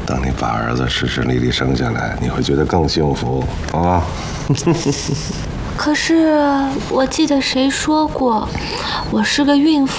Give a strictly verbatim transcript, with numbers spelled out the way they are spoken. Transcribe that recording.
等你把儿子顺顺利利生下来，你会觉得更幸福，好吧？ 可是我记得谁说过，我是个孕妇。